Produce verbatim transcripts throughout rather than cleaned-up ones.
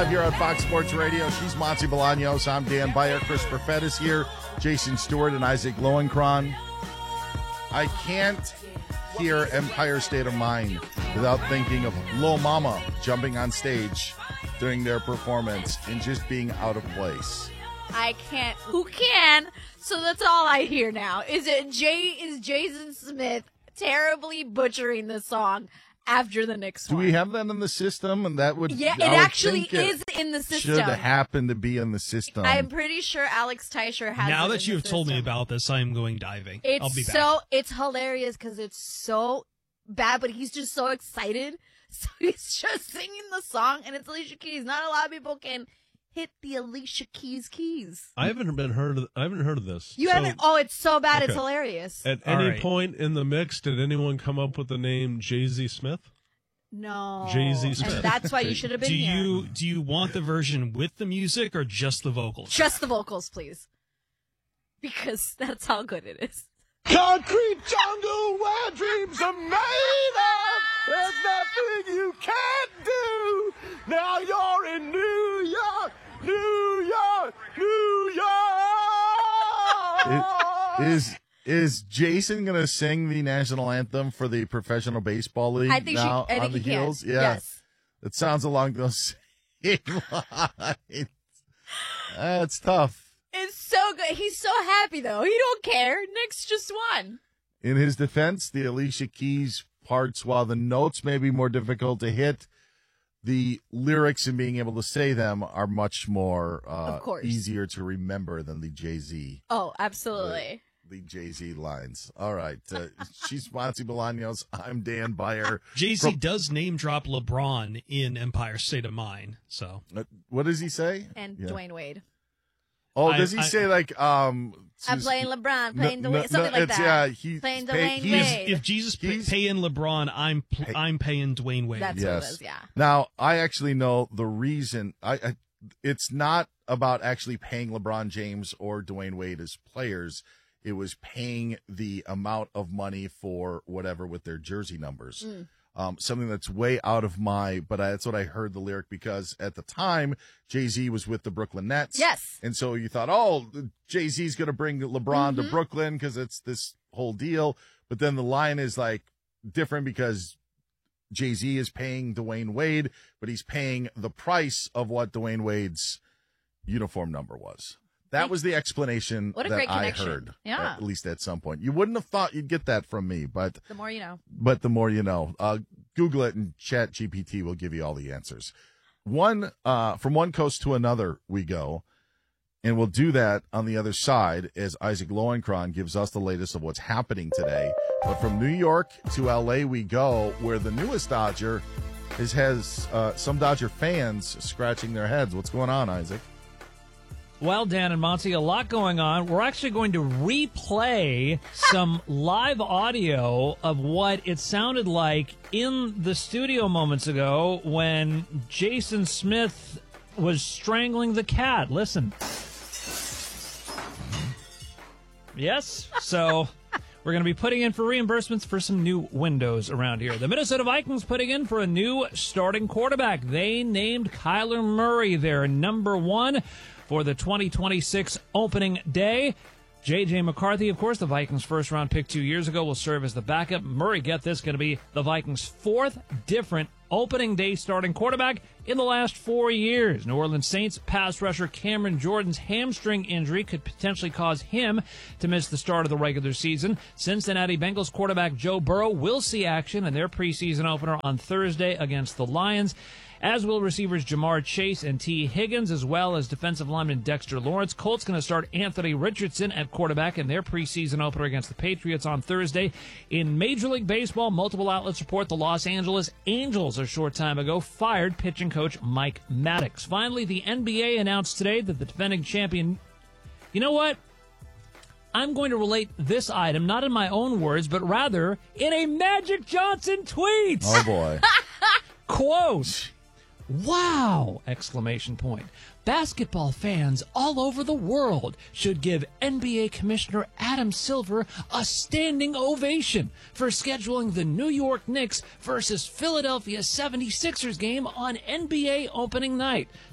Here on Fox Sports Radio. She's Monty Bolaños. I'm Dan Beyer. Chris Perfett is here. Jason Stewart and Isaac Lowenkron. I can't hear Empire State of Mind without thinking of Lil Mama jumping on stage during their performance and just being out of place. I can't. Who can? So that's all I hear now. Is it Jay? Is Jason Smith terribly butchering the song after the next Do one? Do we have that in the system? And that would Yeah, it I would actually think it is in the system. Should happen to be in the system. I'm pretty sure Alex Teicher has. Now it that in you the have told me system. about this, I am going diving. It's I'll be back. so it's hilarious because it's so bad, but he's just so excited. So he's just singing the song, and it's Alicia Keys. Not a lot of people can hit the Alicia Keys keys. I haven't been heard of. I haven't heard of this. You So, haven't? Oh, it's so bad. It's okay. hilarious. At All any right. point in the mix, did anyone come up with the name Jay-Z Smith? No, Jay-Z Smith. and that's why you should have been do here. you do you want the version with the music or just the vocals? Just the vocals, please, because that's how good it is. Concrete jungle where dreams are made of. There's nothing you can't do. Now you're in New York, New York, New York. Is is Jason going to sing the national anthem for the Professional Baseball League I think she, now I think on the he heels? can. Yeah, Yes. it sounds along those same lines. That's tough. It's so good. He's so happy though. He don't care. Nick's just won. In his defense, the Alicia Keys parts, while the notes may be more difficult to hit, the lyrics and being able to say them are much more uh, Of course. easier to remember than the Jay-Z, Oh, absolutely. the Jay-Z lines. All right. Uh, she's Monty Bolaños. I'm Dan Beyer. Jay-Z From- does name drop LeBron in Empire State of Mind. So Uh, what does he say? And Yeah. Dwayne Wade. Oh, I- does he I- say like um? I'm Sus- playing LeBron, playing No, Dwayne, no, something no, like it's- that. Yeah, he, Playing pay- Dwayne he's- Wade. if Jesus pay, He's- paying LeBron, I'm pl- I'm paying Dwayne Wade. That's Yes. what it is, yeah. Now, I actually know the reason. I, I it's not about actually paying LeBron James or Dwayne Wade as players. It was paying the amount of money for whatever with their jersey numbers. Mm. Um, something that's way out of my, but I, that's what I heard the lyric because at the time, Jay-Z was with the Brooklyn Nets. Yes. And so you thought, oh, Jay-Z's going to bring LeBron to Mhm. Brooklyn because it's this whole deal. But then the line is like different because Jay-Z is paying Dwayne Wade, but he's paying the price of what Dwayne Wade's uniform number was. That Thank- was the explanation What a that great I connection. heard, Yeah. at least at some point. You wouldn't have thought you'd get that from me, but The more you know. but the more you know. Uh, Google it and Chat G P T will give you all the answers. One uh, from one coast to another we go, and we'll do that on the other side as Isaac Lowenkron gives us the latest of what's happening today. But from New York to L A we go, where the newest Dodger is, has uh, some Dodger fans scratching their heads. What's going on, Isaac? Well, Dan and Monty, a lot going on. We're actually going to replay some live audio of what it sounded like in the studio moments ago when Jason Smith was strangling the cat. Listen. Yes, so we're going to be putting in for reimbursements for some new windows around here. The Minnesota Vikings putting in for a new starting quarterback. They named Kyler Murray their number one for the twenty twenty-six opening day. J J. McCarthy, of course, the Vikings' first-round pick two years ago, will serve as the backup. Murray, get this, going to be the Vikings' fourth different opening day starting quarterback in the last four years. New Orleans Saints pass rusher Cameron Jordan's hamstring injury could potentially cause him to miss the start of the regular season. Cincinnati Bengals quarterback Joe Burrow will see action in their preseason opener on Thursday against the Lions, as will receivers Jamar Chase and T. Higgins, as well as defensive lineman Dexter Lawrence. Colts going to start Anthony Richardson at quarterback in their preseason opener against the Patriots on Thursday. In Major League Baseball, multiple outlets report the Los Angeles Angels a short time ago fired pitching coach Mike Maddox. Finally, the N B A announced today that the defending champion... You know what? I'm going to relate this item, not in my own words, but rather in a Magic Johnson tweet. Oh, boy. Quote, wow! Exclamation point. Basketball fans all over the world should give N B A Commissioner Adam Silver a standing ovation for scheduling the New York Knicks versus Philadelphia seventy-sixers game on N B A opening night.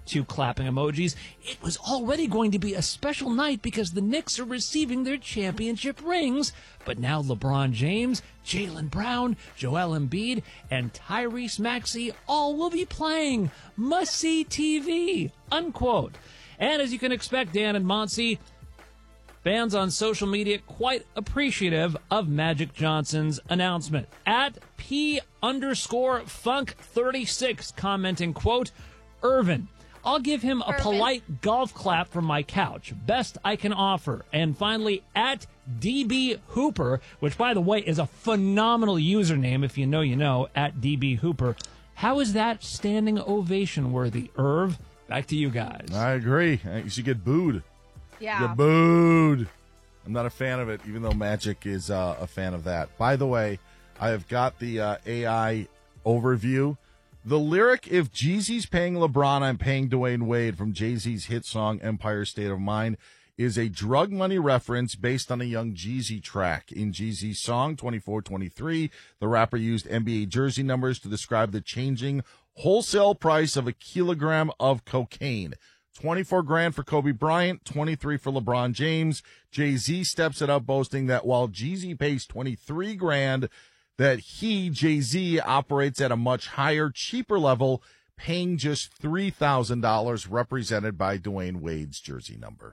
Two clapping emojis. It was already going to be a special night because the Knicks are receiving their championship rings. But now LeBron James, Jaylen Brown, Joel Embiid, and Tyrese Maxey all will be playing. Must-see T V, unquote. And as you can expect, Dan and Monty, fans on social media quite appreciative of Magic Johnson's announcement. At P underscore Funk thirty-six commenting, quote, Irvin, I'll give him a Irvin. polite golf clap from my couch. Best I can offer. And finally, at D B Hooper, which, by the way, is a phenomenal username. If you know, you know, at D B Hooper. How is that standing ovation worthy, Irv? Back to you guys. I agree. You should get booed. Yeah. Get booed. I'm not a fan of it, even though Magic is uh, a fan of that. By the way, I have got the uh, A I overview. The lyric, if Jeezy's paying LeBron, I'm paying Dwayne Wade, from Jay-Z's hit song Empire State of Mind, is a drug money reference based on a Young Jeezy track. In Jeezy's song twenty-four twenty-three, the rapper used N B A jersey numbers to describe the changing wholesale price of a kilogram of cocaine. twenty-four grand for Kobe Bryant, twenty-three for LeBron James. Jay-Z steps it up, boasting that while Jeezy pays twenty-three grand, that he, Jay-Z, operates at a much higher, cheaper level, paying just three thousand dollars, represented by Dwayne Wade's jersey number.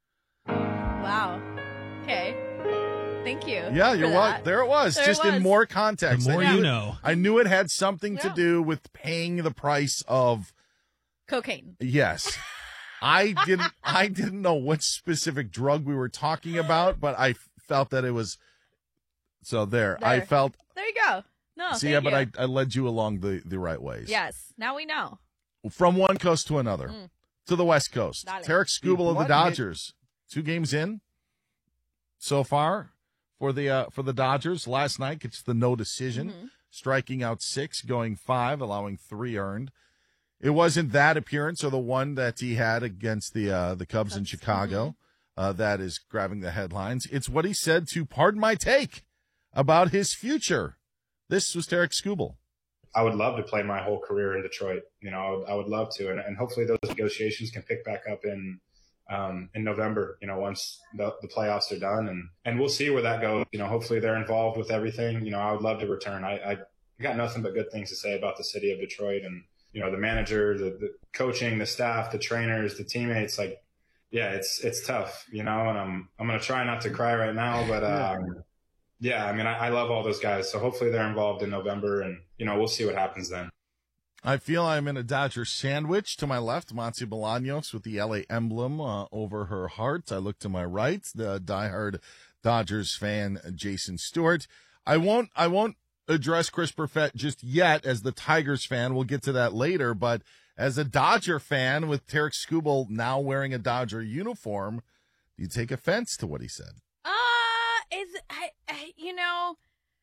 Wow. Okay. Thank you. Yeah, for you're that. right. There it was, There it just in was. more context. The more I knew you it- know. I knew it had something to Yeah. do with paying the price of, Cocaine. yes. I didn't I didn't know what specific drug we were talking about, but I felt that it was, so there. I There. felt, There you go. No, see, thank yeah, but you. I, I led you along the, the right ways. Yes. Now we know. From one coast to another, Mm. to the West Coast. Dale. Tarek Skubal of the What? Dodgers. Two games in so far for the uh, for the Dodgers. Last night gets the no decision, Mhm. striking out six, going five, allowing three earned. It wasn't that appearance or the one that he had against the uh, the Cubs in Cubs, Chicago uh, that is grabbing the headlines. It's what he said to Pardon My Take about his future. This was Tarek Skubal. I would love to play my whole career in Detroit. You know, I would, I would love to, and, and hopefully those negotiations can pick back up in um, in November. You know, once the, the playoffs are done, and and we'll see where that goes. You know, hopefully they're involved with everything. You know, I would love to return. I, I got nothing but good things to say about the city of Detroit, and you know, the manager, the, the coaching, the staff, the trainers, the teammates. Like, yeah, it's it's tough. You know, and I'm I'm gonna try not to cry right now, but. Um, Yeah, I mean, I, I love all those guys. So hopefully they're involved in November, and, you know, we'll see what happens then. I feel I'm in a Dodger sandwich. To my left, Monty Bolaños with the L A emblem uh, over her heart. I look to my right, the diehard Dodgers fan, Jason Stewart. I won't, I won't address Chris Perfett just yet as the Tigers fan. We'll get to that later. But as a Dodger fan, with Tarek Skubal now wearing a Dodger uniform, do you take offense to what he said? Uh, is I, I you know,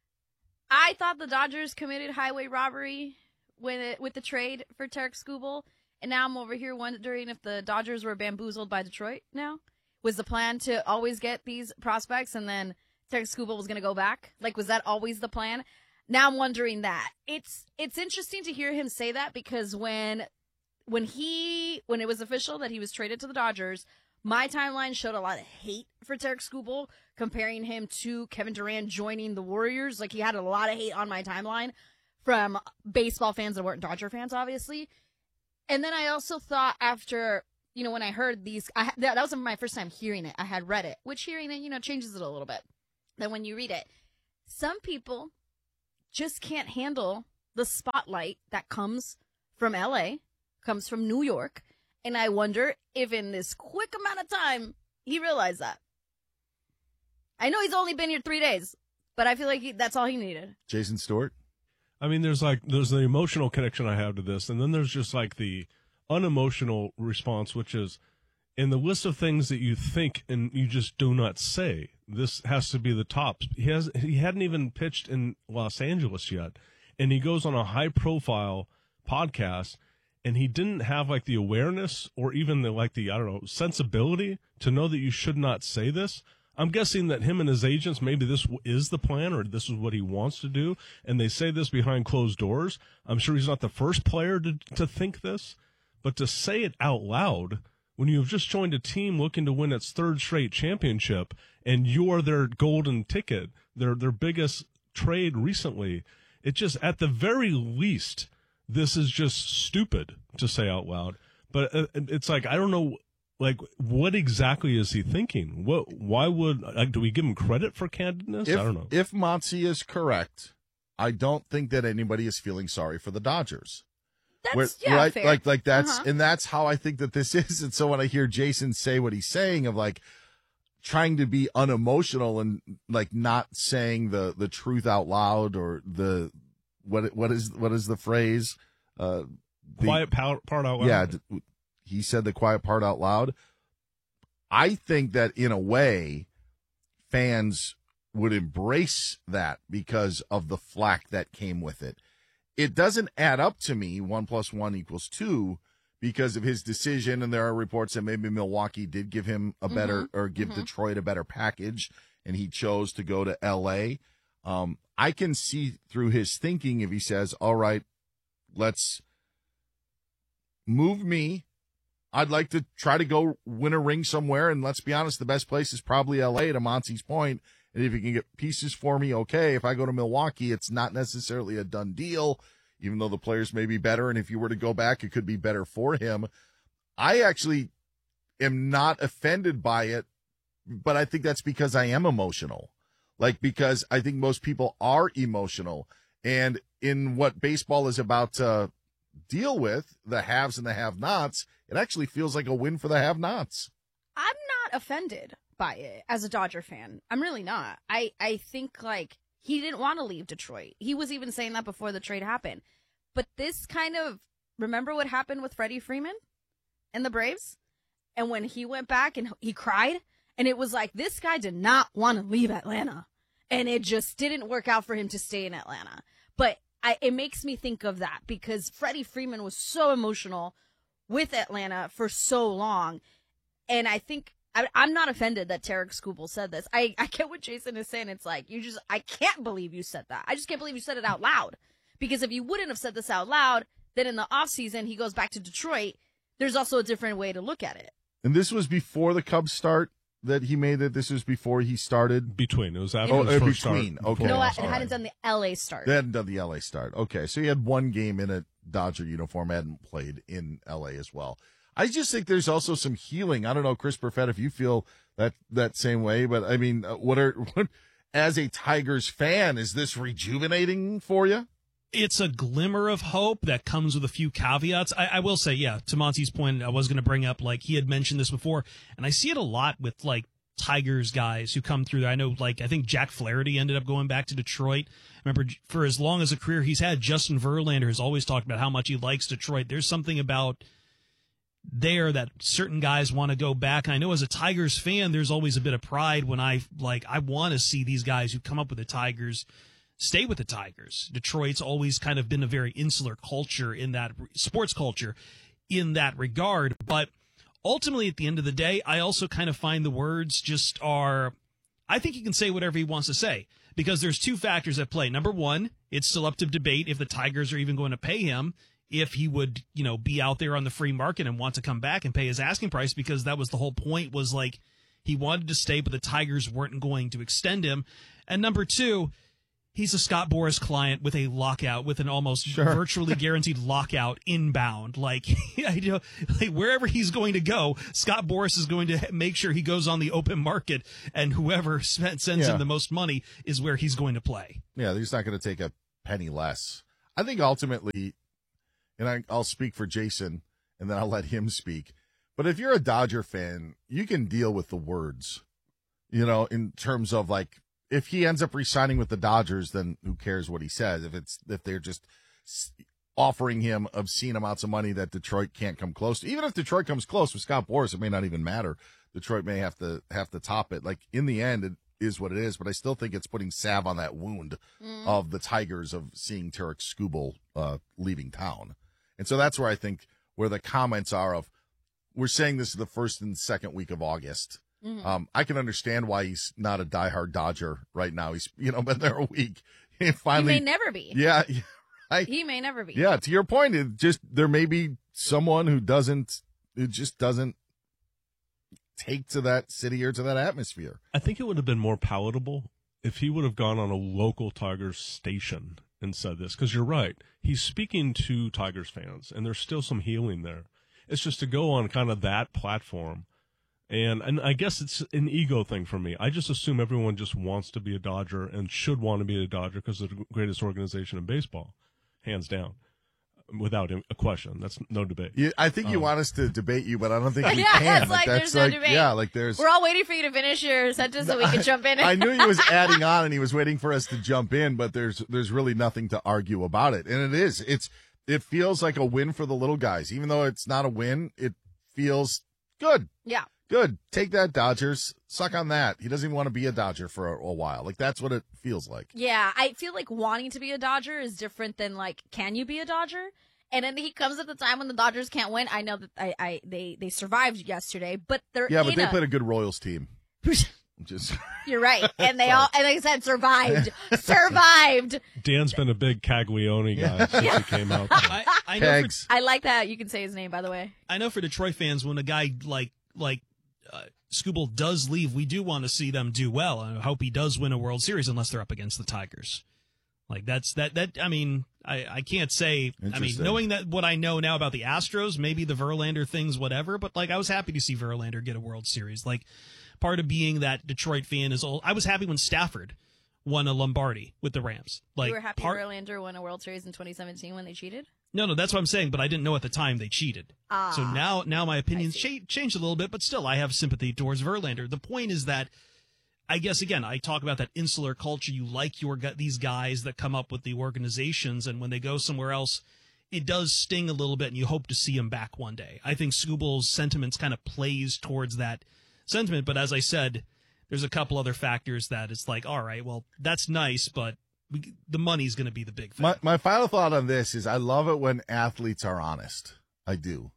I thought the Dodgers committed highway robbery with it, with the trade for Tarek Skubal, and now I'm over here wondering if the Dodgers were bamboozled by Detroit. Now, was the plan to always get these prospects and then Tarek Skubal was going to go back? Like, was that always the plan? Now I'm wondering that. It's it's interesting to hear him say that, because when when he when it was official that he was traded to the Dodgers, my timeline showed a lot of hate for Tarek Skubal, comparing him to Kevin Durant joining the Warriors. Like, he had a lot of hate on my timeline from baseball fans that weren't Dodger fans, obviously. And then I also thought after, you know, when I heard these, I, that, that was my first time hearing it. I had read it, which hearing it, you know, changes it a little bit. Then when you read it, some people just can't handle the spotlight that comes from L A, comes from New York. And I wonder if in this quick amount of time, he realized that. I know he's only been here three days, but I feel like he, that's all he needed. Jason Stewart? I mean, there's like, there's the emotional connection I have to this, and then there's just like the unemotional response, which is in the list of things that you think and you just do not say, this has to be the top. He has, he hadn't even pitched in Los Angeles yet, and he goes on a high profile podcast, and he didn't have like the awareness or even the, like the, I don't know, sensibility to know that you should not say this. I'm guessing that him and his agents, maybe this is the plan or this is what he wants to do, and they say this behind closed doors. I'm sure he's not the first player to to think this, but to say it out loud when you have just joined a team looking to win its third straight championship and you're their golden ticket, their their biggest trade recently, it just, at the very least, this is just stupid to say out loud. But it's like, I don't know, like, what exactly is he thinking? What? Why would, like, do we give him credit for candidness? If, I don't know. If Monty is correct, I don't think that anybody is feeling sorry for the Dodgers. That's Where, yeah, right? fair. Like, like that's, Uh-huh. and that's how I think that this is. And so when I hear Jason say what he's saying of like trying to be unemotional and like not saying the, the truth out loud, or the, what, what is, what is the phrase? Uh, the, Quiet part, part out loud. Yeah. d- He said the quiet part out loud. I think that in a way, fans would embrace that because of the flack that came with it. It doesn't add up to me, one plus one equals two, because of his decision. And there are reports that maybe Milwaukee did give him a better, Mm-hmm. or give Mm-hmm. Detroit a better package, and he chose to go to L A. Um, I can see through his thinking if he says, all right, let's move me. I'd like to try to go win a ring somewhere. And let's be honest, the best place is probably L A, to Monty's point. And if you can get pieces for me, okay. If I go to Milwaukee, it's not necessarily a done deal, even though the players may be better. And if you were to go back, it could be better for him. I actually am not offended by it, but I think that's because I am emotional. Like, because I think most people are emotional. And in what baseball is about to deal with, the haves and the have-nots, it actually feels like a win for the have-nots. I'm not offended by it as a Dodger fan. I'm really not. I, I think, like, he didn't want to leave Detroit. He was even saying that before the trade happened. But this kind of, remember what happened with Freddie Freeman and the Braves? And when he went back and he cried, and it was like, this guy did not want to leave Atlanta. And it just didn't work out for him to stay in Atlanta. But I, it makes me think of that because Freddie Freeman was so emotional with Atlanta for so long. And I think I, I'm not offended that Tarek Skubal said this. I, I get what Jason is saying. It's like, you just, I can't believe you said that. I just can't believe you said it out loud. Because if you wouldn't have said this out loud, then in the offseason, he goes back to Detroit. There's also a different way to look at it. And this was before the Cubs start that he made it. This was before he started. Between. It was after Oh, his uh, first between. start. Okay. No, Yeah, I, all it hadn't right. done the L A start. They hadn't done the L A start. Okay, so he had one game in a Dodger uniform, hadn't played in L A as well. I just think there's also some healing. I don't know, Chris Perfett, if you feel that that same way, but I mean, uh, what are what, as a Tigers fan, is this rejuvenating for you? It's a glimmer of hope that comes with a few caveats. I, I will say, yeah, to Monty's point, I was going to bring up, like, he had mentioned this before, and I see it a lot with, like, Tigers guys who come through. I know, like, I think Jack Flaherty ended up going back to Detroit. Remember, for as long as a career he's had, Justin Verlander has always talked about how much he likes Detroit. There's something about there that certain guys want to go back. And I know as a Tigers fan, there's always a bit of pride when I, like, I want to see these guys who come up with the Tigers stay with the Tigers. Detroit's always kind of been a very insular culture in that sports culture in that regard. But ultimately, at the end of the day, I also kind of find the words just are, I think he can say whatever he wants to say because there's two factors at play. Number one, it's still up to debate if the Tigers are even going to pay him, if he would, you know, be out there on the free market and want to come back and pay his asking price, because that was the whole point, was like he wanted to stay, but the Tigers weren't going to extend him. And number two, he's a Scott Boras client with a lockout, with an almost Sure. virtually guaranteed lockout inbound. Like, you know, like wherever he's going to go, Scott Boras is going to make sure he goes on the open market, and whoever spent, sends Yeah. him the most money is where he's going to play. Yeah, he's not going to take a penny less. I think ultimately, and I, I'll speak for Jason, and then I'll let him speak. But if you're a Dodger fan, you can deal with the words, you know, in terms of like, if he ends up re-signing with the Dodgers, then who cares what he says? If it's if they're just offering him obscene amounts of money that Detroit can't come close to, even if Detroit comes close with Scott Boras, it may not even matter. Detroit may have to have to top it. Like, in the end, it is what it is. But I still think it's putting salve on that wound Mm. of the Tigers of seeing Tarek Skubal uh, leaving town. And so that's where I think where the comments are of, we're saying this is the first and second week of August. Mhm. Um, I can understand why he's not a diehard Dodger right now. He's, you know, been there a week. And He finally, may never be. yeah, yeah, right. He may never be. Yeah, to your point, it just, there may be someone who doesn't, who just doesn't take to that city or to that atmosphere. I think it would have been more palatable if he would have gone on a local Tigers station and said this, because you're right. He's speaking to Tigers fans, and there's still some healing there. It's just to go on kind of that platform. And and I guess it's an ego thing for me. I just assume everyone just wants to be a Dodger and should want to be a Dodger because they're the greatest organization in baseball, hands down, without a question. That's no debate. You, I think you Um, want us to debate you, but I don't think we Yeah, can. it's like that's there's no like, debate. yeah, like there's. We're all waiting for you to finish your sentence so we can jump in. I knew he was adding on, and he was waiting for us to jump in, but there's there's really nothing to argue about it, and it is. It's it feels like a win for the little guys, even though it's not a win. It feels good. Yeah. Good. Take that, Dodgers. Suck on that. He doesn't even want to be a Dodger for a, a while. Like, that's what it feels like. Yeah, I feel like wanting to be a Dodger is different than, like, can you be a Dodger? And then he comes at the time when the Dodgers can't win. I know that I, I they, they survived yesterday, but they're Yeah, but in they a... played a good Royals team. Just You're right. And they all, and like I said, survived. survived. Dan's been a big Caglione guy since he came out. I, I know. For, Kegs. I like that. You can say his name, by the way. I know for Detroit fans, when a guy like like uh, Skubal does leave, we do want to see them do well. I hope he does win a World Series, unless they're up against the Tigers. Like that's that that. I mean, I I can't say. I mean, Interesting. knowing that what I know now about the Astros, maybe the Verlander things, whatever. But like, I was happy to see Verlander get a World Series. Like, part of being that Detroit fan is all. I was happy when Stafford won a Lombardi with the Rams. Like, you were happy part, Verlander won a World Series in twenty seventeen when they cheated? No, no, that's what I'm saying. But I didn't know at the time they cheated. Ah, so now, now my opinions I see. cha- changed a little bit, but still, I have sympathy towards Verlander. The point is that, I guess again, I talk about that insular culture. You like your gu- these guys that come up with the organizations, and when they go somewhere else, it does sting a little bit, and you hope to see them back one day. I think Skubal's sentiments kind of plays towards that sentiment, but as I said, there's a couple other factors that it's like, all right, well, that's nice, but we, the money's going to be the big thing. My my final thought on this is I love it when athletes are honest. I do.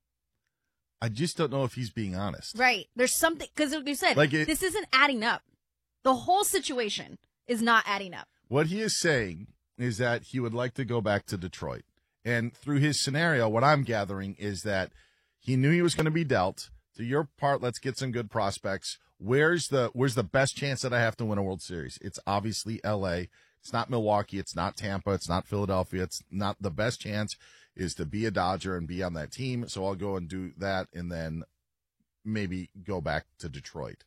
I just don't know if he's being honest. Right. There's something, because like you said, Like it- this isn't adding up. The whole situation is not adding up. What he is saying is that he would like to go back to Detroit. And through his scenario, what I'm gathering is that he knew he was going to be dealt. To your part, let's get some good prospects. Where's the where's the best chance that I have to win a World Series? It's obviously L A. It's not Milwaukee. It's not Tampa. It's not Philadelphia. It's not the best chance is to be a Dodger and be on that team. So I'll go and do that and then maybe go back to Detroit.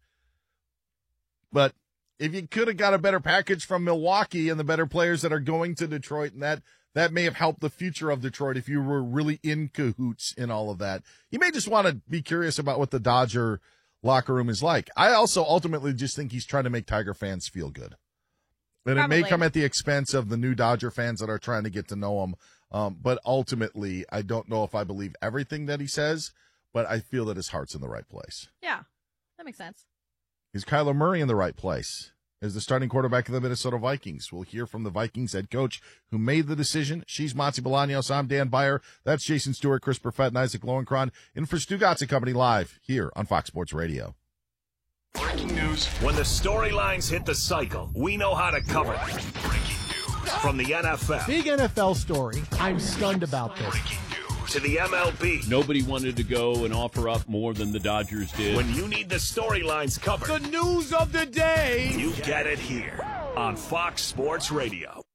But if you could have got a better package from Milwaukee and the better players that are going to Detroit, and that that may have helped the future of Detroit if you were really in cahoots in all of that. You may just want to be curious about what the Dodger locker room is like. I also ultimately just think he's trying to make Tiger fans feel good. And it may Probably. come at the expense of the new Dodger fans that are trying to get to know him. Um, but ultimately, I don't know if I believe everything that he says, but I feel that his heart's in the right place. Yeah, that makes sense. Is Kyler Murray in the right place as the starting quarterback of the Minnesota Vikings? We'll hear from the Vikings head coach who made the decision. She's Monty Bolaños. I'm Dan Beyer. That's Jason Stewart, Chris Perfett, and Isaac Lowenkron in for Stu Gotts and Company live here on Fox Sports Radio. Breaking news. When the storylines hit the cycle, we know how to cover them. Breaking news. From the N F L. Big N F L story. I'm stunned about this. Breaking news. To the M L B. Nobody wanted to go and offer up more than the Dodgers did. When you need the storylines covered. The news of the day. You get it here on Fox Sports Radio.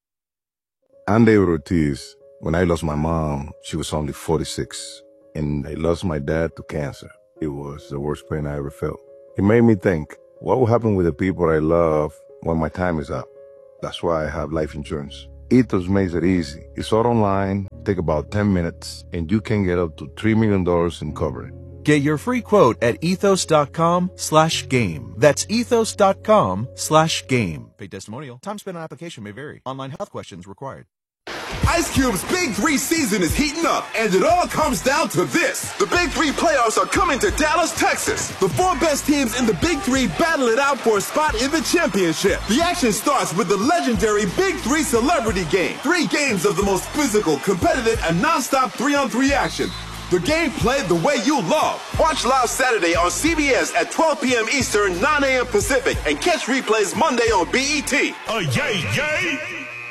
I'm David Ortiz. When I lost my mom, she was only forty-six. And I lost my dad to cancer. It was the worst pain I ever felt. It made me think, what will happen with the people I love when my time is up? That's why I have life insurance. Ethos makes it easy. It's all online, take about ten minutes, and you can get up to three million dollars in coverage. Get your free quote at ethos.com slash game. That's ethos.com slash game. Paid testimonial. Time spent on application may vary. Online health questions required. Ice Cube's Big Three season is heating up, and it all comes down to this. The Big Three playoffs are coming to Dallas, Texas. The four best teams in the Big Three battle it out for a spot in the championship. The action starts with the legendary Big Three Celebrity Game. Three games of the most physical, competitive, and non-stop three-on-three action. The game played the way you love. Watch live Saturday on C B S at twelve p.m. Eastern, nine a.m. Pacific, and catch replays Monday on B E T. Uh, yay, yay!